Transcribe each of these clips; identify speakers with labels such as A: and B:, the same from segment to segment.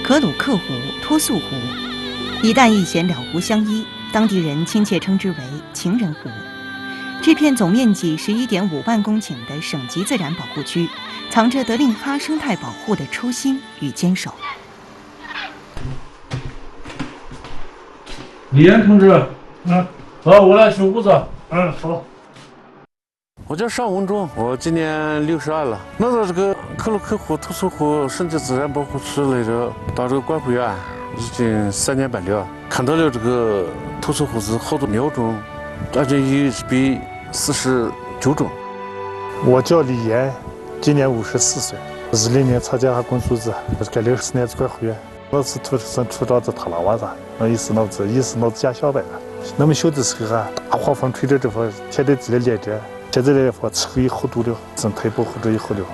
A: 可鲁克湖、托素湖，一淡一咸两湖相依，当地人亲切称之为情人湖。这片总面积11.5万公顷的省级自然保护区，藏着德令哈生态保护的初心与坚守。
B: 李岩同志，好，我来修屋子。好。
C: 我叫尚文忠，我今年62了。来到这个可鲁克湖、托素湖省级自然保护区来着，当这个管护员已经3年半了。看到了这个托素湖是好多鸟种，安全意义比49种。
D: 我叫李岩，今年54岁，20年参加工作子，干64年做管护员。我是土生土长在塔拉湾上，那意思脑子家乡的。那么小的时候啊，大黄风吹着这方，天天自己练着。现在来说，气候也好多了，生态保护着也好了。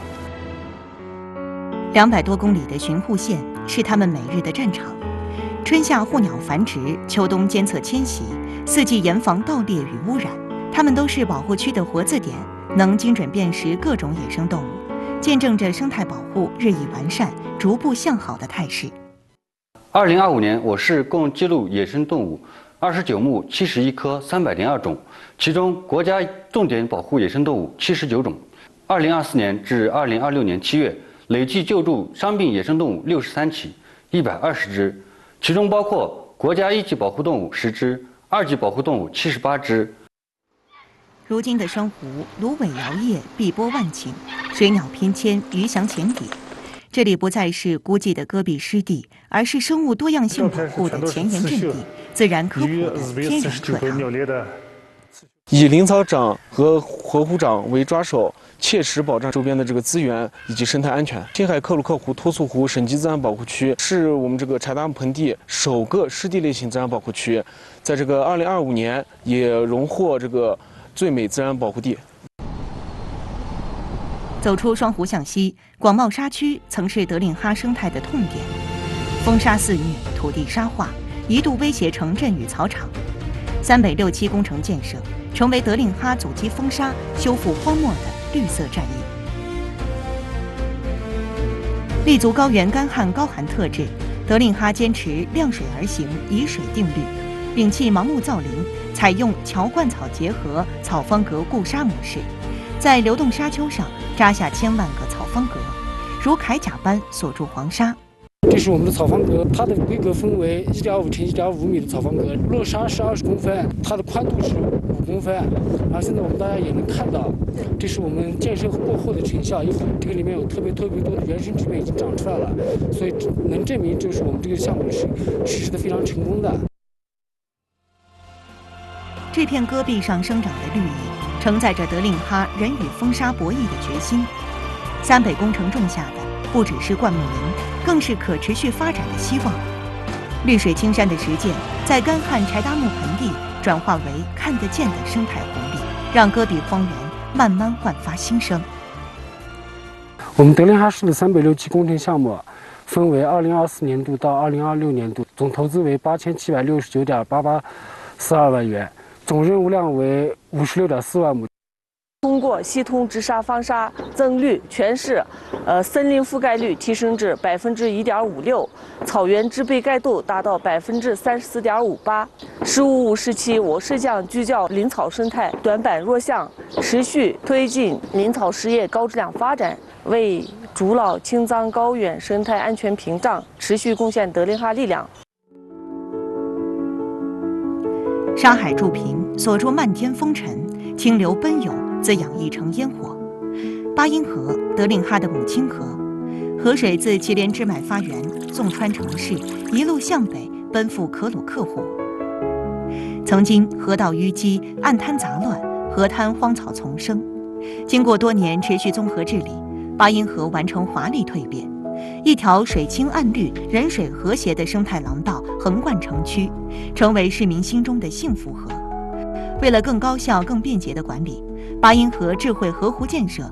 A: 200多公里的巡护线是他们每日的战场，春夏护鸟繁殖，秋冬监测迁徙，4季严防盗猎与污染。它们都是保护区的活字典，能精准辨识各种野生动物，见证着生态保护日益完善、逐步向好的态势。
E: 2025年，我市共记录野生动物29目71科302种，其中国家重点保护野生动物79种。2024年至2026年7月，累计救助伤病野生动物63起，120只，其中包括国家1级保护动物10只，2级保护动物78只。
A: 如今的双湖，芦苇摇曳，碧波万顷，水鸟翩跹，鱼翔浅底。这里不再是孤寂的戈壁湿地，而是生物多样性保护的前沿阵地，自然科普的天然课堂。
F: 以林草长和河湖长为抓手，切实保障周边的这个资源以及生态安全。青海可鲁克湖、托素湖省级自然保护区是我们这个柴达木盆地首个湿地类型自然保护区，在这个2025年也荣获这个最美自然保护地。
A: 走出双湖向西，广袤沙区曾是德令哈生态的痛点，风沙肆虐，土地沙化，一度威胁城镇与草场。三北6期工程建设，成为德令哈阻击风沙、修复荒漠的绿色战役。立足高原干旱高寒特质，德令哈坚持量水而行、以水定律，摒弃盲目造林，采用乔灌草结合、草方格固沙模式，在流动沙丘上扎下1000万个草方格，如铠甲般锁住黄沙。
G: 这是我们的草方格，它的规格分为1.5乘1.5米的草方格，落沙是20公分，它的宽度是5公分。然后现在我们大家也能看到，这是我们建设过后的成效，这个里面有特别多的原生植被已经长出来了，所以能证明就是我们这个项目是实施的非常成功的。
A: 这片戈壁上生长的绿意，承载着德令哈人与风沙博弈的决心。三北工程种下的不只是灌木林，更是可持续发展的希望。绿水青山的实践，在干旱柴达木盆地转化为看得见的生态红利，让戈壁荒原慢慢焕发新生。
G: 我们德令哈市的三北6期工程项目分为2024年度到2026年度，总投资为8769.8842万元，总任务量为56.4万亩。
H: 通过系统治沙防沙增绿，全市森林覆盖率提升至1.56%，草原植被盖度达到34.58%。15-5时期，我市将聚焦林草生态短板弱项，持续推进林草实业高质量发展，为筑牢青藏高原生态安全屏障，持续贡献德令哈力量。
A: 沙海筑平，锁住漫天风尘，清流奔涌，滋养一城烟火。巴音河，德令哈的母亲河，河水自祁连支脉发源，纵穿城市，一路向北奔赴可鲁克湖。曾经河道淤积，岸滩杂乱，河滩荒草丛生。经过多年持续综合治理，巴音河完成华丽蜕变，一条水清岸绿、人水和谐的生态廊道横贯城区，成为市民心中的幸福河。为了更高效、更便捷的管理，巴音河智慧河湖建设